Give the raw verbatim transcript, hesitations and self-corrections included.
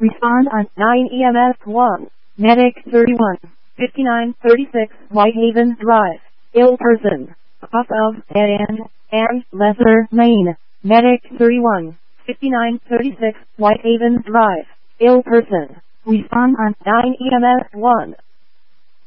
Respond on nine E M S one. Medic thirty-one, fifty-nine thirty-six Whitehaven Drive. Ill person. Off of dead end and Lesser, Maine. Medic thirty-one, fifty-nine thirty-six Whitehaven Drive. Ill person. Respond on nine E M S one.